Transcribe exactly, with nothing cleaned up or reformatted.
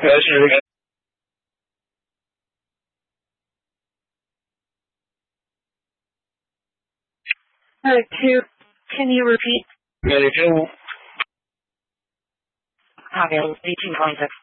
是。 Uh, two, can you repeat? ninety-two. Copy, two point six.